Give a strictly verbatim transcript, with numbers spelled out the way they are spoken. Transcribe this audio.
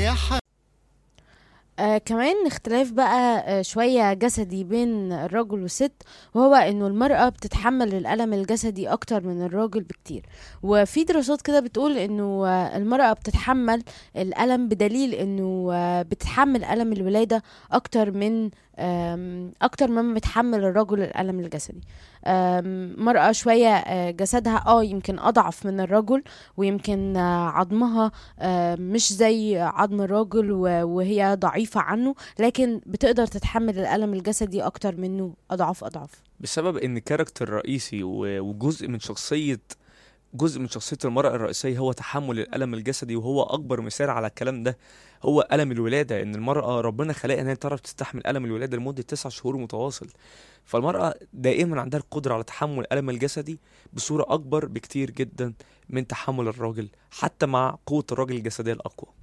آه كمان اختلاف بقى آه شوية جسدي بين الرجل والست، وهو انه المرأة بتتحمل الألم الجسدي اكتر من الراجل بكتير. وفي دراسات كده بتقول انه آه المرأة بتتحمل الألم بدليل انه آه بتتحمل ألم الولادة اكتر من آم، اكتر مما بتحمل الرجل الألم الجسدي. آم، مرأة شوية آه، جسدها اه يمكن اضعف من الرجل، ويمكن آه، عظمها آه، مش زي عظم الراجل و- وهي ضعيفة عنه، لكن بتقدر تتحمل الألم الجسدي أكتر منه أضعاف أضعاف. بسبب ان كاركتر رئيسي و- وجزء من شخصية جزء من شخصية المرأة الرئيسية هو تحمل الألم الجسدي، وهو أكبر مثال على الكلام ده هو ألم الولادة. إن المرأة ربنا خلقها إن هي تعرف تستحمل ألم الولادة لمدة تسع شهور متواصل. فالمرأة دائما عندها القدرة على تحمل الألم الجسدي بصورة أكبر بكتير جدا من تحمل الراجل، حتى مع قوة الراجل الجسدية الأقوى.